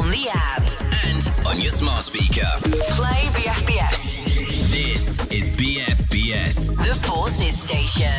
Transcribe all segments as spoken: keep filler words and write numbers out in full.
on the app and on your smart speaker. Play B F B S. This is B F B S, The Forces Station.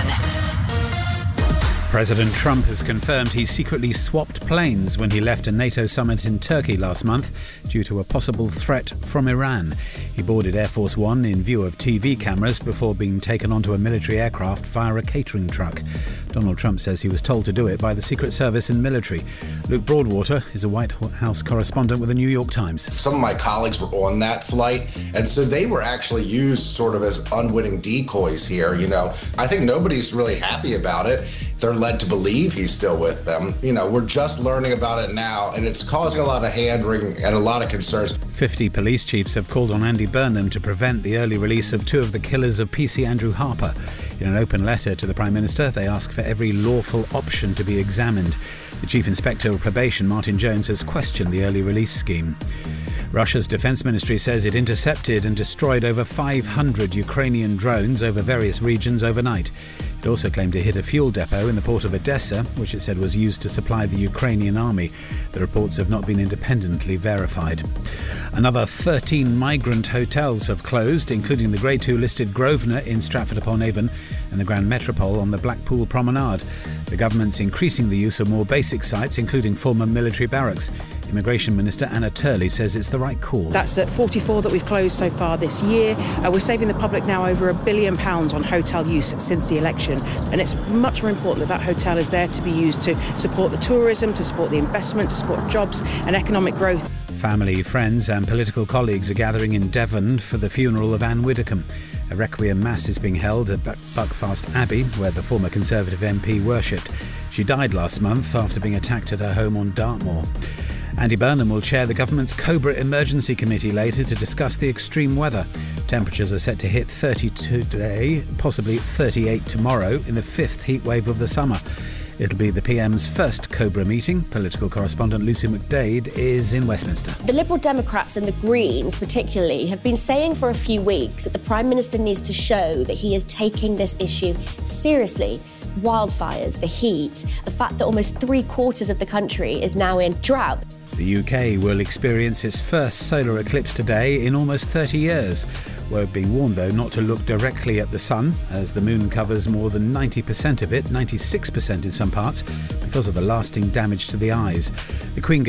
President Trump has confirmed he secretly swapped planes when he left a NATO summit in Turkey last month due to a possible threat from Iran. He boarded Air Force One in view of T V cameras before being taken onto a military aircraft via a catering truck. Donald Trump says he was told to do it by the Secret Service and military. Luke Broadwater is a White House correspondent with the New York Times. Some of my colleagues were on that flight, and so they were actually used sort of as unwitting decoys here, you know. I think nobody's really happy about it. They're led to believe he's still with them. You know, we're just learning about it now, and it's causing a lot of hand-wringing and a lot of concerns. fifty police chiefs have called on Andy Burnham to prevent the early release of two of the killers of P C Andrew Harper. In an open letter to the Prime Minister, they ask for every lawful option to be examined. The Chief Inspector of Probation, Martin Jones, has questioned the early release scheme. Russia's defence ministry says it intercepted and destroyed over five hundred Ukrainian drones over various regions overnight. It also claimed to hit a fuel depot in the port of Odessa, which it said was used to supply the Ukrainian army. The reports have not been independently verified. Another thirteen migrant hotels have closed, including the Grade two listed Grosvenor in Stratford-upon-Avon and the Grand Metropole on the Blackpool Promenade. The government's increasing the use of more basic sites, including former military barracks. Immigration Minister Anna Turley says it's the right call. That's at forty-four that we've closed so far this year. Uh, we're saving the public now over a billion pounds on hotel use since the election. And it's much more important that that hotel is there to be used to support the tourism, to support the investment, to support jobs and economic growth. Family, friends and political colleagues are gathering in Devon for the funeral of Anne Widdecombe. A requiem mass is being held at Buckfast Abbey, where the former Conservative M P worshipped. She died last month after being attacked at her home on Dartmoor. Andy Burnham will chair the government's Cobra Emergency Committee later to discuss the extreme weather. Temperatures are set to hit thirty-two today, possibly thirty-eight tomorrow, in the fifth heat wave of the summer. It'll be the P M's first Cobra meeting. Political correspondent Lucy McDade is in Westminster. The Liberal Democrats and the Greens particularly have been saying for a few weeks that the Prime Minister needs to show that he is taking this issue seriously. Wildfires, the heat, the fact that almost three quarters of the country is now in drought. The U K will experience its first solar eclipse today in almost thirty years. We're being warned, though, not to look directly at the sun, as the moon covers more than ninety percent of it, ninety-six percent in some parts, because of the lasting damage to the eyes. The Queen